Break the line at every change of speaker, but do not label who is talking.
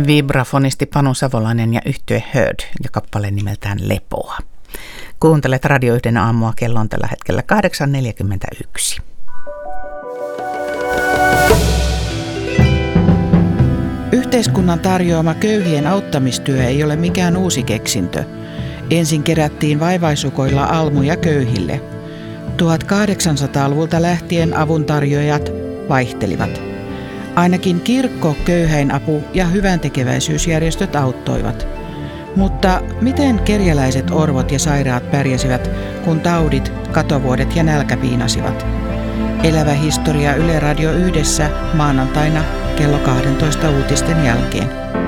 Vibrafonisti Panu Savolainen ja yhtye Heard ja kappale nimeltään Lepoa. Kuuntelet Radio 1 aamua, kello on tällä hetkellä 8.41.
Yhteiskunnan tarjoama köyhien auttamistyö ei ole mikään uusi keksintö. Ensin kerättiin vaivaisukoilla almuja köyhille. 1800-luvulta lähtien avuntarjoajat vaihtelivat. Ainakin kirkko, köyhäinapu ja hyväntekeväisyysjärjestöt auttoivat. Mutta miten kerjäläiset, orvot ja sairaat pärjäsivät, kun taudit, katovuodet ja nälkä piinasivat? Elävä historia Yle Radio 1 maanantaina kello 12 uutisten jälkeen.